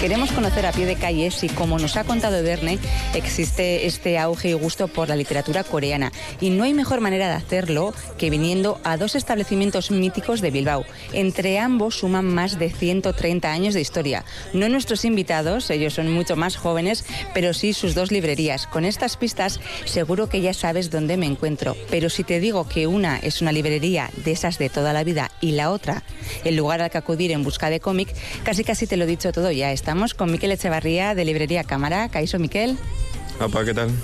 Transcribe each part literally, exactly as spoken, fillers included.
Queremos conocer a pie de calle si, como nos ha contado Ederne, existe este auge y gusto por la literatura coreana. Y no hay mejor manera de hacerlo que viniendo a dos establecimientos míticos de Bilbao. Entre ambos suman más de ciento treinta años de historia. No nuestros invitados, ellos son mucho más jóvenes, pero sí sus dos librerías. Con estas pistas seguro que ya sabes dónde me encuentro. Pero si te digo que una es una librería de esas de toda la vida y la otra el lugar al que acudir en busca de cómic, casi casi te lo he dicho todo ya. Estamos con Miquel Echevarría de Librería Cámara. Caixo, Miquel. Opa, ¿qué tal?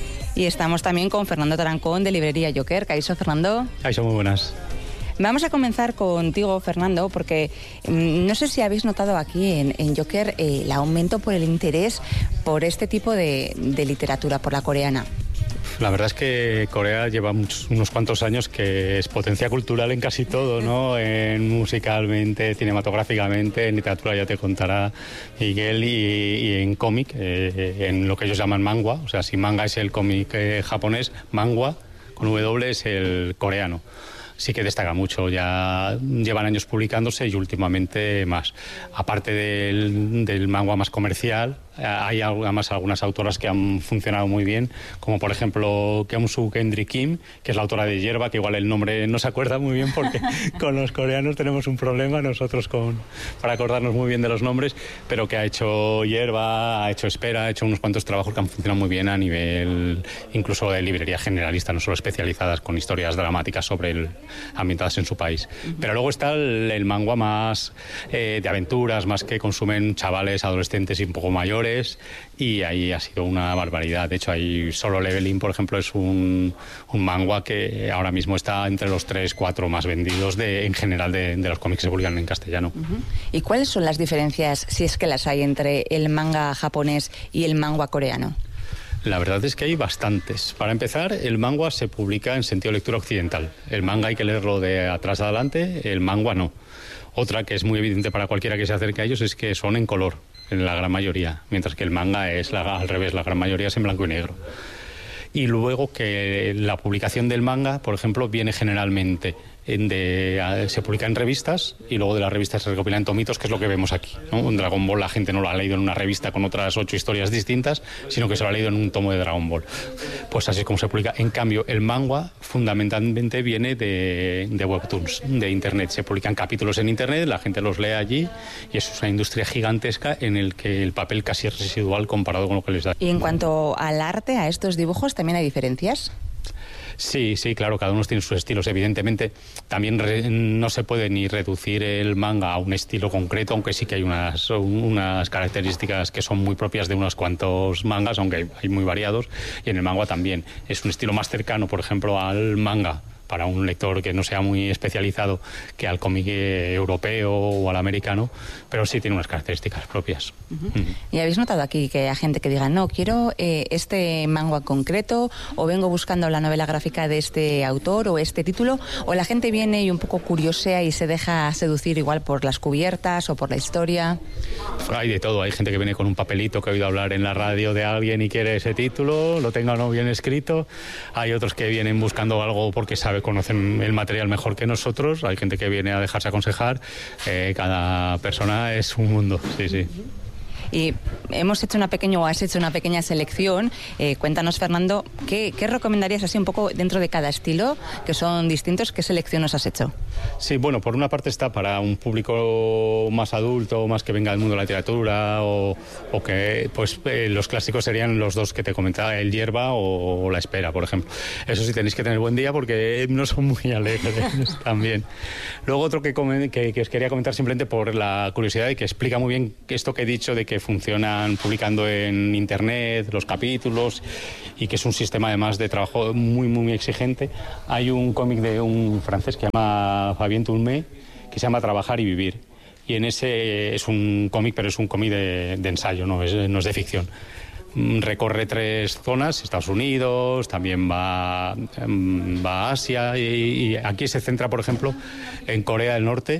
Y estamos también con Fernando Tarancón de Librería Joker. Caixo, Fernando. Caixo, muy buenas. Vamos a comenzar contigo, Fernando, porque mmm, no sé si habéis notado aquí en, en Joker eh, el aumento por el interés por este tipo de, de literatura, por la coreana. La verdad es que Corea lleva muchos, unos cuantos años que es potencia cultural en casi todo, ¿no? En musicalmente, cinematográficamente, en literatura ya te contará Miguel, y, y en cómic, eh, en lo que ellos llaman manga. O sea, si manga es el cómic eh, japonés, manga con W es el coreano. Sí que destaca mucho, ya llevan años publicándose y últimamente más. Aparte del, del manga más comercial, hay además algunas autoras que han funcionado muy bien, como por ejemplo Keum-soo Kendrick Kim, que es la autora de Hierba, que igual el nombre no se acuerda muy bien porque con los coreanos tenemos un problema nosotros con, para acordarnos muy bien de los nombres, pero que ha hecho Hierba, ha hecho Espera, ha hecho unos cuantos trabajos que han funcionado muy bien a nivel incluso de librería generalista, no solo especializadas con historias dramáticas sobre el, ambientadas en su país. Uh-huh. Pero luego está el, el manga más eh, de aventuras, más que consumen chavales, adolescentes y un poco mayores, y ahí ha sido una barbaridad. De hecho, hay Solo Leveling, por ejemplo, es un, un manga que ahora mismo está entre los tres, cuatro más vendidos de, en general de, de los cómics que se publican en castellano. Uh-huh. ¿Y cuáles son las diferencias, si es que las hay, entre el manga japonés y el manga coreano? La verdad es que hay bastantes. Para empezar, el manga se publica en sentido de lectura occidental. El manga hay que leerlo de atrás a adelante, el manga no. Otra que es muy evidente para cualquiera que se acerque a ellos es que son en color, en la gran mayoría, mientras que el manga es la, al revés, la gran mayoría es en blanco y negro. Y luego que la publicación del manga, por ejemplo, viene generalmente en de, se publica en revistas y luego de las revistas se recopilan tomitos, que es lo que vemos aquí, ¿no? En Dragon Ball la gente no lo ha leído en una revista con otras ocho historias distintas, sino que se lo ha leído en un tomo de Dragon Ball. Pues así es como se publica. En cambio, el manga fundamentalmente viene de, de webtoons, de internet. Se publican capítulos en internet, la gente los lee allí y eso es una industria gigantesca en el que el papel casi es residual comparado con lo que les da. Y en cuanto al arte, a estos dibujos, ¿también hay diferencias? Sí, sí, claro, cada uno tiene sus estilos. Evidentemente, también re, no se puede ni reducir el manga a un estilo concreto, aunque sí que hay unas, unas características que son muy propias de unos cuantos mangas, aunque hay muy variados. Y en el manga también es un estilo más cercano, por ejemplo, al manga, para un lector que no sea muy especializado, que al cómic europeo o al americano, pero sí tiene unas características propias. Uh-huh. Uh-huh. ¿Y habéis notado aquí que hay gente que diga, no, quiero eh, este manga concreto, o vengo buscando la novela gráfica de este autor o este título, o la gente viene y un poco curiosea y se deja seducir igual por las cubiertas o por la historia? Hay de todo, hay gente que viene con un papelito que ha oído hablar en la radio de alguien y quiere ese título, lo tenga o no bien escrito. Hay otros que vienen buscando algo porque saben, conocen el material mejor que nosotros. Hay gente que viene a dejarse aconsejar. Eh, cada persona es un mundo, sí, sí. Y hemos hecho una pequeña, o has hecho una pequeña selección. Eh, cuéntanos, Fernando, ¿qué, ¿qué recomendarías así un poco dentro de cada estilo, que son distintos? ¿Qué selección nos has hecho? Sí, bueno, por una parte está para un público más adulto, más que venga del mundo de la literatura, o, o que, pues, eh, los clásicos serían los dos que te comentaba, el Hierba o, o la Espera, por ejemplo. Eso sí, tenéis que tener buen día porque no son muy alegres también. Luego otro que, que, que os quería comentar simplemente por la curiosidad y que explica muy bien esto que he dicho de que funcionan publicando en internet los capítulos y que es un sistema además de trabajo muy muy, muy exigente. Hay un cómic de un francés que se llama Fabien Toulmé, que se llama Trabajar y Vivir, y en ese es un cómic, pero es un cómic de, de ensayo, no es, no es de ficción. Recorre tres zonas, Estados Unidos, también va, va a Asia y, y aquí se centra, por ejemplo, en Corea del Norte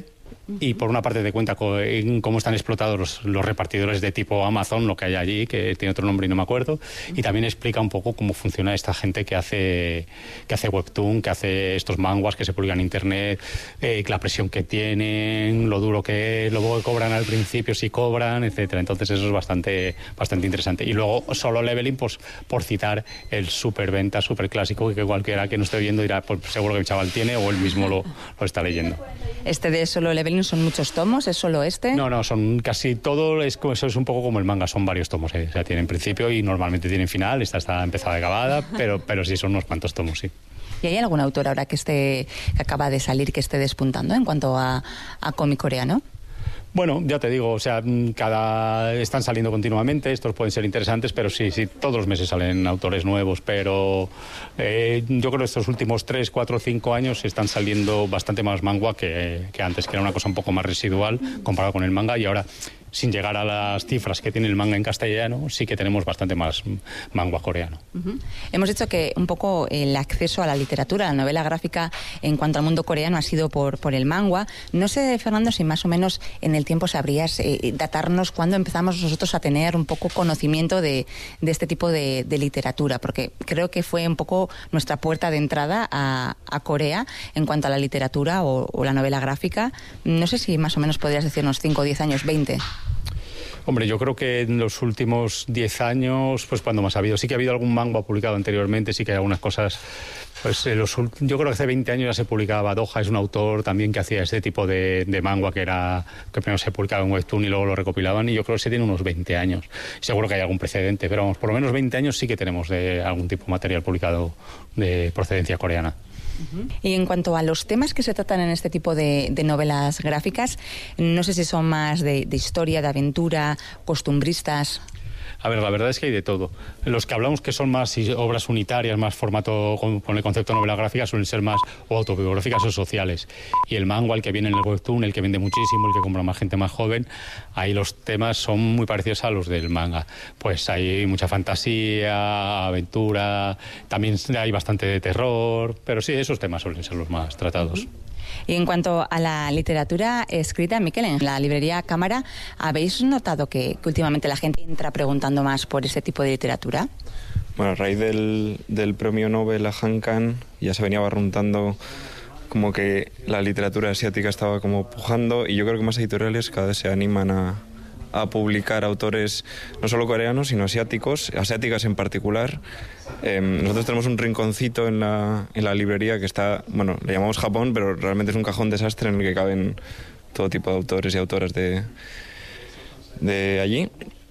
Y por una parte te cuenta cómo están explotados los, los repartidores de tipo Amazon, lo que hay allí, que tiene otro nombre y no me acuerdo, y también explica un poco cómo funciona esta gente que hace que hace webtoon, que hace estos manguas que se publican en internet, eh, la presión que tienen, lo duro que es, luego que cobran al principio, si cobran, etcétera. Entonces eso es bastante bastante interesante. Y luego Solo Leveling, pues por citar el superventa, super clásico, que cualquiera que no esté viendo dirá, pues seguro que el chaval tiene o él mismo lo, lo está leyendo. Este de Solo Leveling son muchos tomos, ¿es solo este? No, no, son casi todo, es, eso es un poco como el manga, son varios tomos, ¿eh? O sea, tienen principio y normalmente tienen final, esta está empezada y acabada, pero, pero sí son unos cuantos tomos, sí. ¿Y hay algún autor ahora que esté que acaba de salir que esté despuntando en cuanto a, a cómic coreano? Bueno, ya te digo, o sea, cada están saliendo continuamente, estos pueden ser interesantes, pero sí, sí, todos los meses salen autores nuevos, pero eh, yo creo que estos últimos tres, cuatro, cinco años están saliendo bastante más manga que, que antes, que era una cosa un poco más residual comparado con el manga, y ahora, sin llegar a las cifras que tiene el manga en castellano, sí que tenemos bastante más manga coreano. Uh-huh. Hemos dicho que un poco el acceso a la literatura, a la novela gráfica en cuanto al mundo coreano ha sido por, por el manga. No sé, Fernando, si más o menos en el tiempo sabrías eh, datarnos cuándo empezamos nosotros a tener un poco conocimiento de, de este tipo de, de literatura, porque creo que fue un poco nuestra puerta de entrada a, a Corea en cuanto a la literatura o, o la novela gráfica. No sé si más o menos podrías decirnos cinco, diez años, veinte. Hombre, yo creo que en los últimos diez años, pues cuando más ha habido, sí que ha habido algún manga publicado anteriormente, sí que hay algunas cosas, pues eh, los, yo creo que hace veinte años ya se publicaba Doha, es un autor también que hacía este tipo de, de manga que era, que primero se publicaba en webtoon y luego lo recopilaban, y yo creo que se tiene unos veinte años. Seguro que hay algún precedente, pero vamos, por lo menos veinte años sí que tenemos de algún tipo de material publicado de procedencia coreana. Uh-huh. Y en cuanto a los temas que se tratan en este tipo de, de novelas gráficas, no sé si son más de, de historia, de aventura, costumbristas. A ver, la verdad es que hay de todo. Los que hablamos que son más obras unitarias, más formato con, con el concepto de novela gráfica, suelen ser más o autobiográficas o sociales. Y el manga, el que viene en el webtoon, el que vende muchísimo, el que compra más gente más joven, ahí los temas son muy parecidos a los del manga. Pues hay mucha fantasía, aventura, también hay bastante de terror, pero sí, esos temas suelen ser los más tratados. Uh-huh. Y en cuanto a la literatura escrita, Miquel, en la librería Cámara, ¿habéis notado que, que últimamente la gente entra preguntando más por ese tipo de literatura? Bueno, a raíz del, del premio Nobel a Han Kang ya se venía barruntando como que la literatura asiática estaba como pujando, y yo creo que más editoriales cada vez se animan a, a publicar autores no solo coreanos, sino asiáticos, asiáticas en particular. Eh, nosotros tenemos un rinconcito en la, en la librería que está, bueno, le llamamos Japón, pero realmente es un cajón desastre en el que caben todo tipo de autores y autoras de, de allí.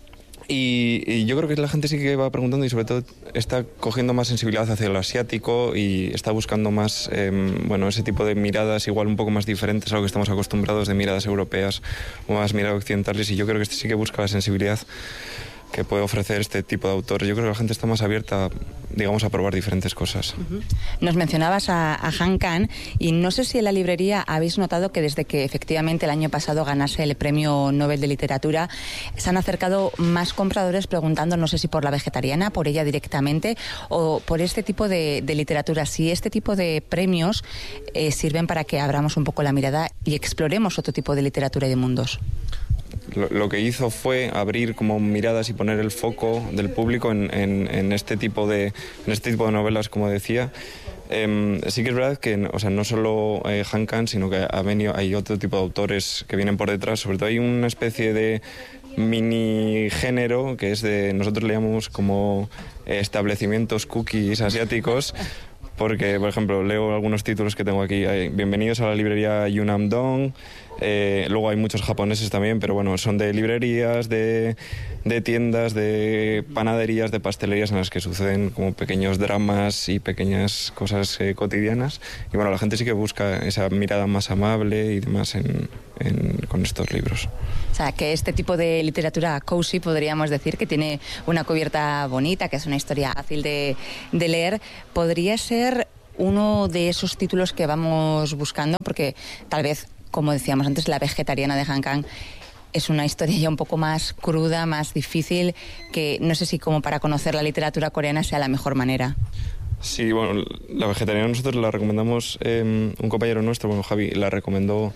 Y, y yo creo que la gente sí que va preguntando, y sobre todo está cogiendo más sensibilidad hacia lo asiático y está buscando más, eh, bueno, ese tipo de miradas igual un poco más diferentes a lo que estamos acostumbrados, de miradas europeas o más miradas occidentales, y yo creo que este sí que busca la sensibilidad que puede ofrecer este tipo de autores. Yo creo que la gente está más abierta, digamos, a probar diferentes cosas. Uh-huh. Nos mencionabas a, a Han Kang, y no sé si en la librería habéis notado que desde que efectivamente el año pasado ganase el Premio Nobel de Literatura, se han acercado más compradores preguntando, no sé si por la vegetariana, por ella directamente, o por este tipo de, de literatura. Si este tipo de premios eh, sirven para que abramos un poco la mirada y exploremos otro tipo de literatura y de mundos. Lo, lo que hizo fue abrir como miradas y poner el foco del público en, en, en este tipo de en este tipo de novelas, como decía. Eh, sí que es verdad que, o sea, no solo eh, Han Kang, sino que ha venido, hay otro tipo de autores que vienen por detrás. Sobre todo hay una especie de mini género que es de, nosotros le llamamos como establecimientos cookies asiáticos. Porque, por ejemplo, leo algunos títulos que tengo aquí. Bienvenidos a la librería Yunam-dong. Eh, luego hay muchos japoneses también, pero bueno, son de librerías, de, de tiendas, de panaderías, de pastelerías en las que suceden como pequeños dramas y pequeñas cosas eh, cotidianas. Y bueno, la gente sí que busca esa mirada más amable y demás en, en, con estos libros. O sea, que este tipo de literatura cozy, podríamos decir, que tiene una cubierta bonita, que es una historia fácil de, de leer, podría ser uno de esos títulos que vamos buscando, porque tal vez, como decíamos antes, La vegetariana de Han Kang es una historia ya un poco más cruda, más difícil, que no sé si como para conocer la literatura coreana sea la mejor manera. Sí, bueno, La vegetariana nosotros la recomendamos, eh, un compañero nuestro, bueno, Javi, la recomendó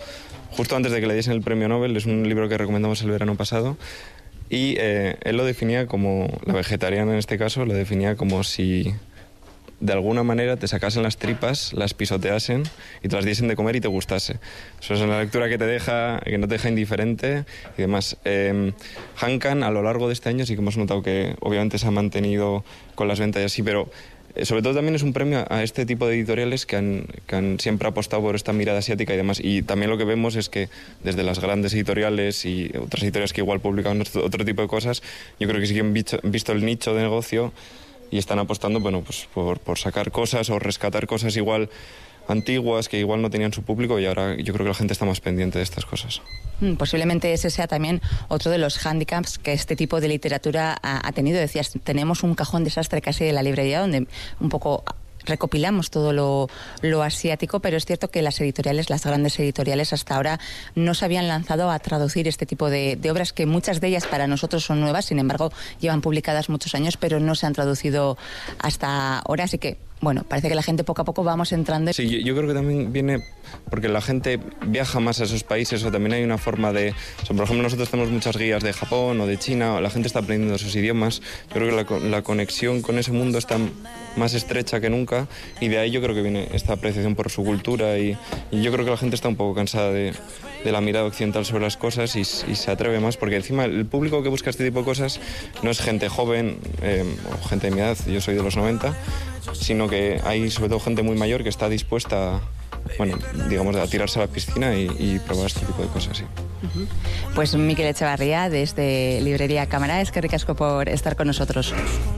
justo antes de que le diesen el premio Nobel. Es un libro que recomendamos el verano pasado. Y eh, él lo definía como, la vegetariana en este caso, lo definía como si de alguna manera te sacasen las tripas, las pisoteasen y te las diesen de comer y te gustase. Eso es una lectura que te deja, que no te deja indiferente y demás. Eh, Han Kang, a lo largo de este año sí que hemos notado que obviamente se ha mantenido con las ventas y así, pero sobre todo también es un premio a este tipo de editoriales que han, que han siempre apostado por esta mirada asiática y demás. Y también lo que vemos es que desde las grandes editoriales y otras editoriales que igual publican otro tipo de cosas, yo creo que sí que han visto, visto el nicho de negocio y están apostando, bueno, pues por, por sacar cosas o rescatar cosas igual antiguas que igual no tenían su público, y ahora yo creo que la gente está más pendiente de estas cosas. Posiblemente ese sea también otro de los hándicaps que este tipo de literatura ha, ha tenido. Decías, tenemos un cajón desastre casi de la librería donde un poco recopilamos todo lo, lo asiático, pero es cierto que las editoriales, las grandes editoriales hasta ahora no se habían lanzado a traducir este tipo de, de obras, que muchas de ellas para nosotros son nuevas, sin embargo llevan publicadas muchos años, pero no se han traducido hasta ahora, así que bueno, parece que la gente poco a poco vamos entrando. Sí, yo, yo creo que también viene porque la gente viaja más a esos países, o también hay una forma de... O sea, por ejemplo, nosotros tenemos muchas guías de Japón o de China, la gente está aprendiendo esos idiomas. Yo creo que la, la conexión con ese mundo está más estrecha que nunca, y de ahí yo creo que viene esta apreciación por su cultura, y, y yo creo que la gente está un poco cansada de, de la mirada occidental sobre las cosas y, y se atreve más, porque encima el público que busca este tipo de cosas no es gente joven eh, o gente de mi edad, yo soy de los noventa, sino que hay sobre todo gente muy mayor que está dispuesta a, bueno, digamos, a tirarse a la piscina y, y probar este tipo de cosas, sí. Uh-huh. Pues Mikel Etxebarria, desde Librería Cámara, es que ricasco por estar con nosotros.